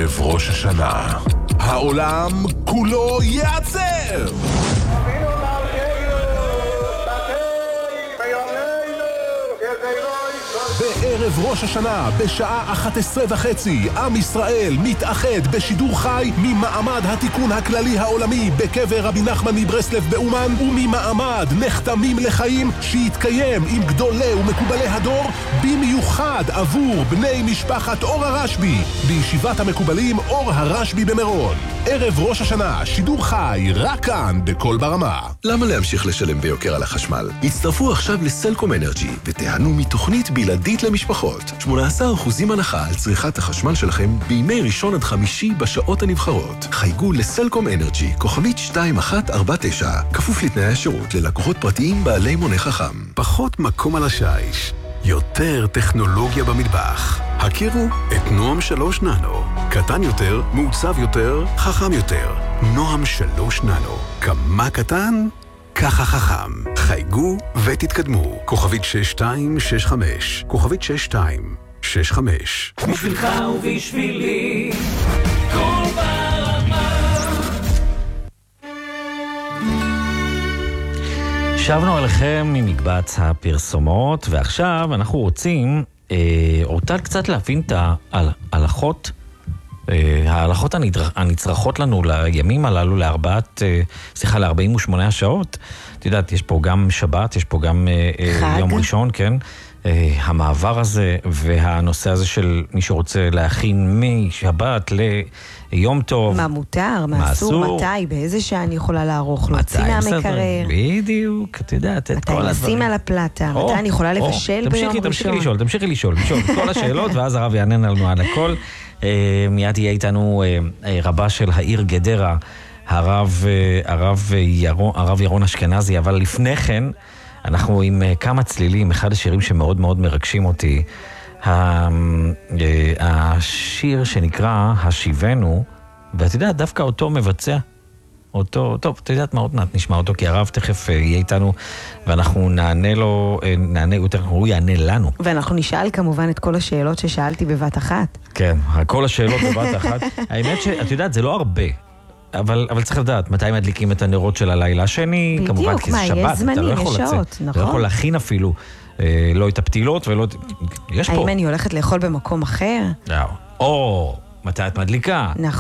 ערב ראש השנה. העולם כולו יעצר! בערב ראש השנה, בשעה 11:30, עם ישראל מתאחד בשידור חי ממעמד התיקון הכללי העולמי בקבר רבי נחמן מברסלב באומן, וממעמד נחתמים לחיים שיתקיים עם גדולי ומקובלי הדור, במיוחד עבור בני משפחת אור הרשב"י בישיבת המקובלים אור הרשב"י במירון. ערב ראש השנה, שידור חי, רק כאן בכל ברמה. למה להמשיך לשלם ביוקר על החשמל? הצטרפו עכשיו לסלקום אנרג'י ותיהנו מתוכנית בלעדית למשפחות. 18% הנחה על צריכת החשמל שלכם בימי ראשון עד חמישי בשעות הנבחרות. חייגו לסלקום אנרג'י, כוכבית 2149, כפוף לתנאי השירות ללקוחות פרטיים בעלי מונה חכם. פחות מקום על השיש, יותר טכנולוגיה במטבח. הכירו את נועם 3 ננו. קטן יותר, מעוצב יותר, חכם יותר. נועם 3 ננו. כמה קטן? ככה חכם. חייגו ותתקדמו. כוכבית 6265. כוכבית 6265. בשבילך ובשבילי כל ברמה. שבנו עליכם ממקבץ הפרסומות, ועכשיו אנחנו רוצים אותה קצת להבין את ההלכות, ההלכות הנצרכות לנו לימים הללו, ל-48 השעות. את יודעת, יש פה גם שבת, יש פה גם יום ראשון, כן? המעבר הזה והנושא הזה של מי שרוצה להכין משבת ליום טוב. מה מותר, מה אסור, מתי, באיזה שעה אני יכולה לערוך, להוציא מהמקרר. בדיוק, את יודעת, את כל הדברים. מתי לשים על הפלטה, מתי אני יכולה לבשל ביום ראשון. תמשיכי לשאול את כל השאלות, ואז הרב יענן לנו על הכל. מיד יהיה איתנו רבה של העיר גדרה, הרב ירון אשכנזי, אבל לפני כן, אנחנו עם כמה צלילים, אחד השירים שמאוד מאוד מרגשים אותי, השיר שנקרא השיבנו, ואת יודעת, דווקא אותו מבצע, טוב, את יודעת מה, עוד מעט נשמע אותו, כי הרב תכף יהיה איתנו, ואנחנו נענה לו, הוא יענה לנו. ואנחנו נשאל כמובן את כל השאלות ששאלתי בבת אחת. כן, כל השאלות בבת אחת. האמת שאת יודעת, זה לא הרבה. אבל צריך לדעת, מתי מדליקים את הנרות של הלילה השני, כמובן כי זה שבת, יש זמנים, יש שעות, נכון? אתה לא יכול להכין אפילו, לא את הפתילות ולא... יש פה. האם אני הולכת לאכול במקום אחר? או, מתי את מדליקה? נכון.